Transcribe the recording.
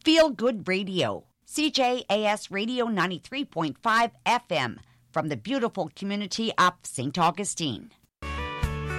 Feel Good Radio, CJAS Radio 93.5 FM, from the beautiful community of St. Augustine.